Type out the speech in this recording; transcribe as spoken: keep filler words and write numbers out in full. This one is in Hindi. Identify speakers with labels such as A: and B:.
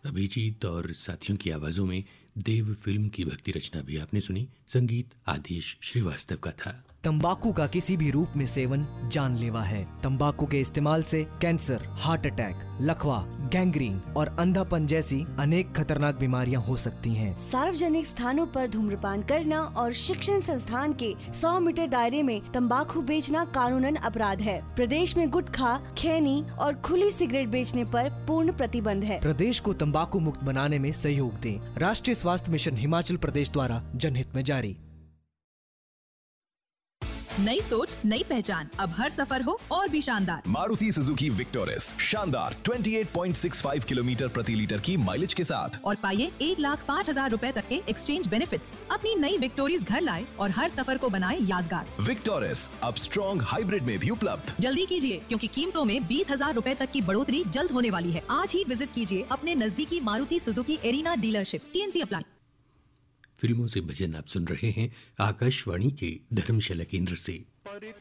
A: अभिजीत और साथियों की आवाजों में देव फिल्म की भक्ति रचना भी आपने सुनी। संगीत आदेश श्रीवास्तव का था।
B: तंबाकू का किसी भी रूप में सेवन जानलेवा है। तंबाकू के इस्तेमाल से कैंसर, हार्ट अटैक, लकवा, गैंग्रीन और अंधापन जैसी अनेक खतरनाक बीमारियां हो सकती हैं।
C: सार्वजनिक स्थानों पर धूम्रपान करना और शिक्षण संस्थान के सौ मीटर दायरे में तंबाकू बेचना कानूनन अपराध है। प्रदेश में गुटखा, खैनी और खुली सिगरेट बेचने पर पूर्ण प्रतिबंध है।
B: प्रदेश को तंबाकू मुक्त बनाने में सहयोग दें। राष्ट्रीय स्वास्थ्य मिशन हिमाचल प्रदेश द्वारा जनहित में जारी।
D: नई सोच, नई पहचान, अब हर सफर हो और भी शानदार।
E: मारुति सुजुकी विक्टोरिस शानदार अट्ठाईस पॉइंट छह पाँच किलोमीटर प्रति लीटर की माइलेज के साथ
D: और पाइए एक लाख पाँच हजार रूपए तक के एक्सचेंज बेनिफिट्स। अपनी नई विक्टोरिस घर लाए और हर सफर को बनाए यादगार।
E: विक्टोरिस अब स्ट्रॉन्ग हाइब्रिड में भी उपलब्ध।
D: जल्दी कीजिए क्योंकि कीमतों में बीस हजार रूपए तक की बढ़ोतरी जल्द होने वाली है। आज ही विजिट कीजिए अपने नजदीकी Maruti Suzuki arena dealership. TNC apply.
A: फिल्मों से भजन आप सुन रहे हैं आकाशवाणी के धर्मशाला केंद्र से।